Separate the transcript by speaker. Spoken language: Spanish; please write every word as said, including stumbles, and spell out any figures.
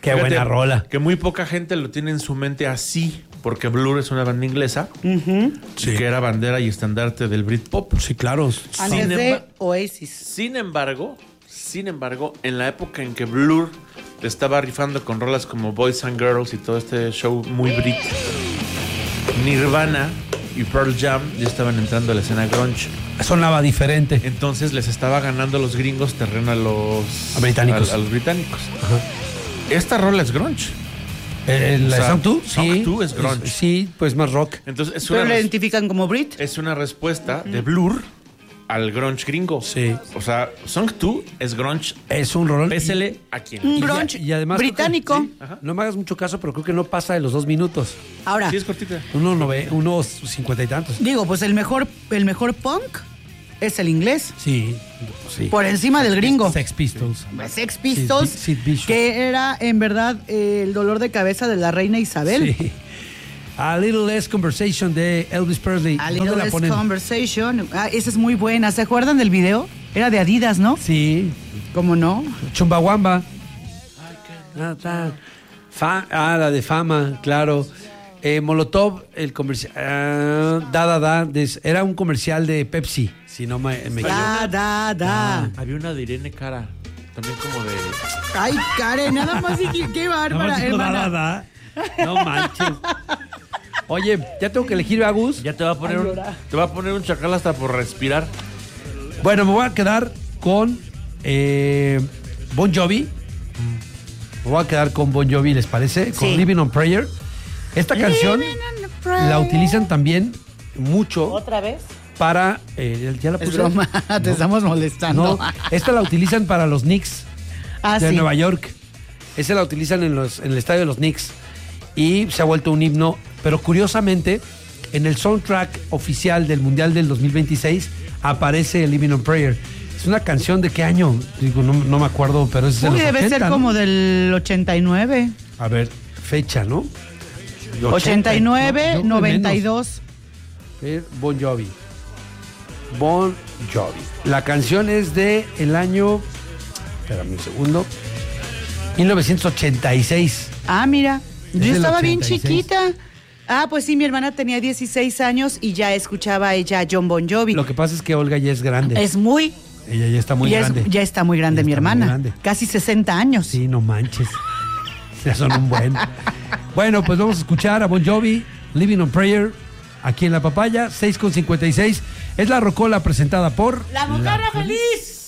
Speaker 1: Qué Fíjate, buena rola.
Speaker 2: Que muy poca gente lo tiene en su mente así, porque Blur es una banda inglesa, uh-huh. sí. que era bandera y estandarte del Britpop.
Speaker 1: Sí, claro.
Speaker 3: Antes de Oasis.
Speaker 2: Sin embargo, sin embargo, en la época en que Blur le estaba rifando con rolas como Boys and Girls y todo este show muy Brit, Nirvana y Pearl Jam ya estaban entrando a la escena grunge.
Speaker 1: Sonaba diferente.
Speaker 2: Entonces les estaba ganando a los gringos terreno a los
Speaker 1: a británicos.
Speaker 2: A, a los británicos. Ajá. Esta rola es grunge.
Speaker 1: ¿El, ¿La Song dos?
Speaker 2: Sí. Song dos es grunge.
Speaker 1: Es, sí, pues más rock.
Speaker 2: Entonces, es
Speaker 3: ¿Pero
Speaker 2: una
Speaker 3: le
Speaker 2: res-
Speaker 3: identifican como Brit?
Speaker 2: Es una respuesta uh-huh. de Blur al grunge gringo.
Speaker 1: Sí.
Speaker 2: O sea, Song dos es grunge.
Speaker 1: Es un rol.
Speaker 2: Pésele a quien.
Speaker 3: Un grunge y, y además británico.
Speaker 1: Que, sí, no me hagas mucho caso, pero creo que no pasa de los dos minutos.
Speaker 3: Ahora.
Speaker 2: Sí, es cortita.
Speaker 1: Uno nove, unos cincuenta y tantos.
Speaker 3: Digo, pues el mejor, el mejor punk es el inglés.
Speaker 1: Sí, sí.
Speaker 3: Por encima del gringo.
Speaker 1: Sex Pistols.
Speaker 3: Sex Pistols,
Speaker 1: Sid, Sid Bishop.
Speaker 3: Que era en verdad eh, el dolor de cabeza de la reina Isabel.
Speaker 1: Sí. A Little Less Conversation de Elvis Presley.
Speaker 3: A Little Less Conversation. Ah, esa es muy buena. ¿Se acuerdan del video? Era de Adidas, ¿no?
Speaker 1: Sí.
Speaker 3: ¿Cómo no?
Speaker 1: Chumbawamba. Ah, Fa- ah, la de Fama, claro. Eh, Molotov, el comercial. Uh, da, da, da. Des, era un comercial de Pepsi, si no me, me
Speaker 3: Da, da, da.
Speaker 2: Ah, había una de Irene Cara. También como de.
Speaker 3: Ay, Karen, nada más dije, qué bárbara, hermana.
Speaker 1: Da, da, da. No manches. Oye, ya tengo que elegir a Gus.
Speaker 2: Ya te va a poner un, te va a poner un chacal hasta por respirar.
Speaker 1: Bueno, me voy a quedar con eh, Bon Jovi. Me voy a quedar con Bon Jovi, ¿les parece? Con
Speaker 3: Sí.
Speaker 1: Living on Prayer. Esta canción la utilizan también mucho.
Speaker 3: ¿Otra vez?
Speaker 1: Para. Eh, ¿Ya la puse?
Speaker 3: Es broma, te
Speaker 1: no.
Speaker 3: estamos molestando.
Speaker 1: No, esta la utilizan para los Knicks
Speaker 3: ah,
Speaker 1: de
Speaker 3: sí.
Speaker 1: Nueva York. Esa la utilizan en, los, en el estadio de los Knicks. Y se ha vuelto un himno. Pero curiosamente, en el soundtrack oficial del Mundial del dos mil veintiséis aparece Living on Prayer. Es una canción de qué año? Digo, no, no me acuerdo, pero es de
Speaker 3: Uy,
Speaker 1: los
Speaker 3: debe
Speaker 1: ochenta,
Speaker 3: ser
Speaker 1: ¿no?
Speaker 3: como del ochenta y nueve.
Speaker 1: A ver, fecha, ¿no?
Speaker 3: ochenta y nueve,
Speaker 1: no, no,
Speaker 3: noventa y dos.
Speaker 1: Bon Jovi. Bon Jovi. La canción es de el año, espérame un segundo, mil novecientos ochenta y seis.
Speaker 3: Ah, mira,
Speaker 1: Es
Speaker 3: yo
Speaker 1: del
Speaker 3: estaba bien
Speaker 1: ochenta y seis.
Speaker 3: chiquita. Ah, pues sí, mi hermana tenía dieciséis años y ya escuchaba ella a John Bon Jovi.
Speaker 1: Lo que pasa es que Olga ya es grande.
Speaker 3: Es muy...
Speaker 1: Ella ya está muy
Speaker 3: ya
Speaker 1: grande.
Speaker 3: Es, ya está muy grande
Speaker 1: Ya
Speaker 3: mi
Speaker 1: está muy
Speaker 3: hermana.
Speaker 1: grande.
Speaker 3: Casi sesenta años.
Speaker 1: Sí, no manches. Ya son un buen. Bueno, pues vamos a escuchar a Bon Jovi, Living on Prayer, aquí en La Papaya, seis con cincuenta y seis. Es la rocola presentada por...
Speaker 3: ¡La Bocarra Feliz!